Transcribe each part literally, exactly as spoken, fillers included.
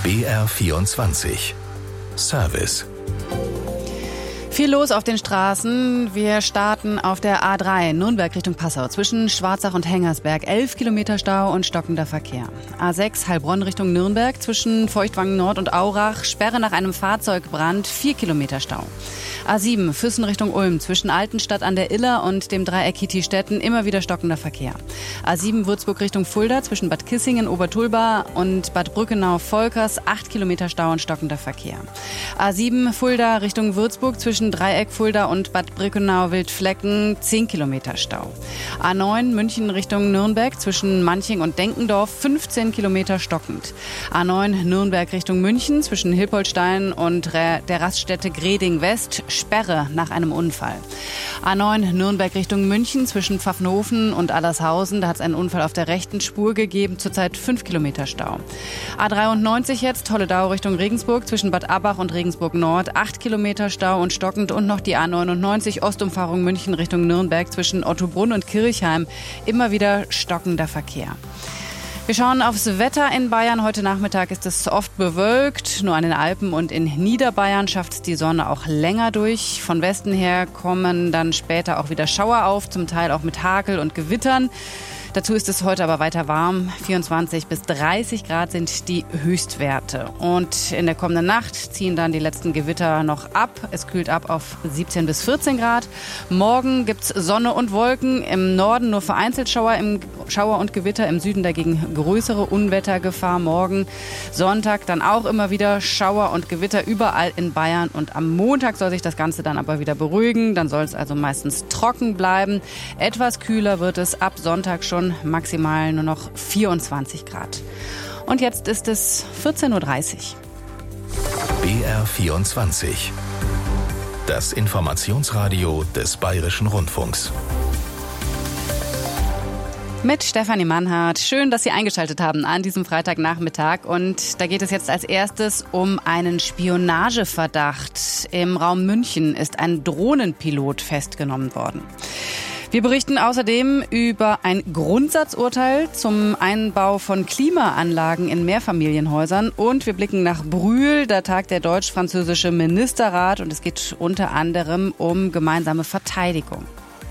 B R vierundzwanzig Service. Viel los auf den Straßen. Wir starten auf der A drei, Nürnberg Richtung Passau. Zwischen Schwarzach und Hengersberg elf Kilometer Stau und stockender Verkehr. A sechs, Heilbronn Richtung Nürnberg. Zwischen Feuchtwangen Nord und Aurach. Sperre nach einem Fahrzeugbrand, vier Kilometer Stau. A sieben, Füssen Richtung Ulm. Zwischen Altenstadt an der Iller und dem Dreieck Kitti-Stetten immer wieder stockender Verkehr. A sieben, Würzburg Richtung Fulda. Zwischen Bad Kissingen, Obertulba und Bad Brückenau-Volkers. acht Kilometer Stau und stockender Verkehr. A sieben, Fulda Richtung Würzburg. Zwischen Dreieck Fulda und Bad Brückenau-Wildflecken zehn Kilometer Stau. A neun München Richtung Nürnberg zwischen Manching und Denkendorf fünfzehn Kilometer stockend. A neun Nürnberg Richtung München zwischen Hilpoltstein und der Raststätte Greding West Sperre nach einem Unfall. A neun Nürnberg Richtung München zwischen Pfaffenhofen und Allershausen, da hat es einen Unfall auf der rechten Spur gegeben, zurzeit fünf Kilometer Stau. A dreiundneunzig jetzt Tolledau Richtung Regensburg zwischen Bad Abbach und Regensburg Nord acht Kilometer Stau und stockend. Und noch die A neunundneunzig Ostumfahrung München Richtung Nürnberg zwischen Ottobrunn und Kirchheim. Immer wieder stockender Verkehr. Wir schauen aufs Wetter in Bayern. Heute Nachmittag ist es oft bewölkt. Nur an den Alpen und in Niederbayern schafft es die Sonne auch länger durch. Von Westen her kommen dann später auch wieder Schauer auf, zum Teil auch mit Hagel und Gewittern. Dazu ist es heute aber weiter warm. vierundzwanzig bis dreißig Grad sind die Höchstwerte. Und in der kommenden Nacht ziehen dann die letzten Gewitter noch ab. Es kühlt ab auf siebzehn bis vierzehn Grad. Morgen gibt's Sonne und Wolken. Im Norden nur vereinzelt Schauer, im Schauer und Gewitter. Im Süden dagegen größere Unwettergefahr. Morgen Sonntag dann auch immer wieder Schauer und Gewitter überall in Bayern. Und am Montag soll sich das Ganze dann aber wieder beruhigen. Dann soll es also meistens trocken bleiben. Etwas kühler wird es ab Sonntag schon. Maximal nur noch vierundzwanzig Grad. Und jetzt ist es vierzehn Uhr dreißig. B R vierundzwanzig. Das Informationsradio des Bayerischen Rundfunks. Mit Stefanie Mannhardt. Schön, dass Sie eingeschaltet haben an diesem Freitagnachmittag. Und da geht es jetzt als erstes um einen Spionageverdacht. Im Raum München ist ein Drohnenpilot festgenommen worden. Wir berichten außerdem über ein Grundsatzurteil zum Einbau von Klimaanlagen in Mehrfamilienhäusern und wir blicken nach Brühl. Da tagt der deutsch-französische Ministerrat und es geht unter anderem um gemeinsame Verteidigung.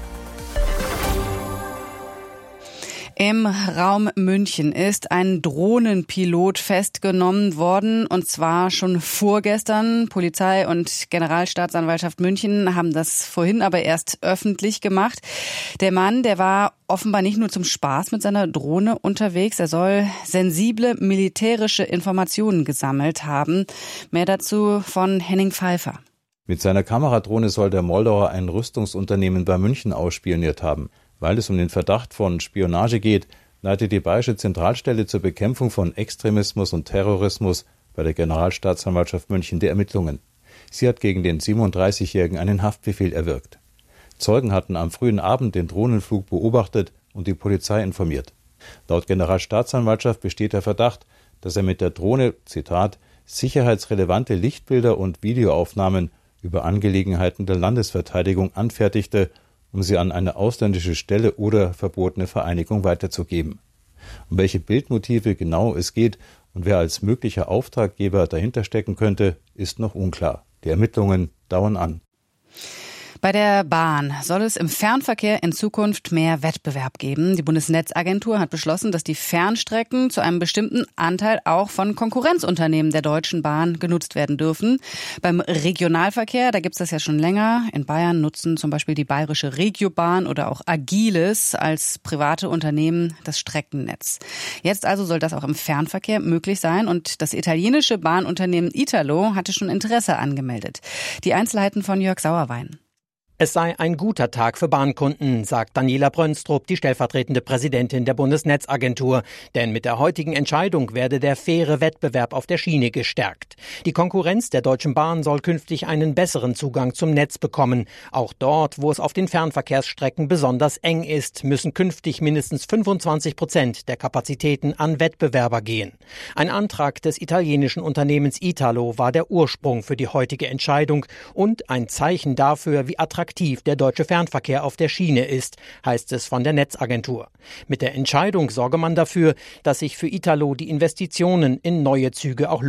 Im Raum München ist ein Drohnenpilot festgenommen worden, und zwar schon vorgestern. Polizei und Generalstaatsanwaltschaft München haben das vorhin aber erst öffentlich gemacht. Der Mann, der war offenbar nicht nur zum Spaß mit seiner Drohne unterwegs, er soll sensible militärische Informationen gesammelt haben. Mehr dazu von Henning Pfeiffer. Mit seiner Kameradrohne soll der Moldauer ein Rüstungsunternehmen bei München ausspioniert haben. Weil es um den Verdacht von Spionage geht, leitet die Bayerische Zentralstelle zur Bekämpfung von Extremismus und Terrorismus bei der Generalstaatsanwaltschaft München die Ermittlungen. Sie hat gegen den siebenunddreißigjährigen einen Haftbefehl erwirkt. Zeugen hatten am frühen Abend den Drohnenflug beobachtet und die Polizei informiert. Laut Generalstaatsanwaltschaft besteht der Verdacht, dass er mit der Drohne, Zitat, sicherheitsrelevante Lichtbilder und Videoaufnahmen über Angelegenheiten der Landesverteidigung anfertigte, um sie an eine ausländische Stelle oder verbotene Vereinigung weiterzugeben. Um welche Bildmotive genau es geht und wer als möglicher Auftraggeber dahinter stecken könnte, ist noch unklar. Die Ermittlungen dauern an. Bei der Bahn soll es im Fernverkehr in Zukunft mehr Wettbewerb geben. Die Bundesnetzagentur hat beschlossen, dass die Fernstrecken zu einem bestimmten Anteil auch von Konkurrenzunternehmen der Deutschen Bahn genutzt werden dürfen. Beim Regionalverkehr, da gibt es das ja schon länger. In Bayern nutzen zum Beispiel die Bayerische Regiobahn oder auch Agilis als private Unternehmen das Streckennetz. Jetzt also soll das auch im Fernverkehr möglich sein und das italienische Bahnunternehmen Italo hatte schon Interesse angemeldet. Die Einzelheiten von Jörg Sauerwein. Es sei ein guter Tag für Bahnkunden, sagt Daniela Brönstrup, die stellvertretende Präsidentin der Bundesnetzagentur. Denn mit der heutigen Entscheidung werde der faire Wettbewerb auf der Schiene gestärkt. Die Konkurrenz der Deutschen Bahn soll künftig einen besseren Zugang zum Netz bekommen. Auch dort, wo es auf den Fernverkehrsstrecken besonders eng ist, müssen künftig mindestens fünfundzwanzig Prozent der Kapazitäten an Wettbewerber gehen. Ein Antrag des italienischen Unternehmens Italo war der Ursprung für die heutige Entscheidung und ein Zeichen dafür, wie attraktiv der deutsche Fernverkehr auf der Schiene ist, heißt es von der Netzagentur. Mit der Entscheidung sorge man dafür, dass sich für Italo die Investitionen in neue Züge auch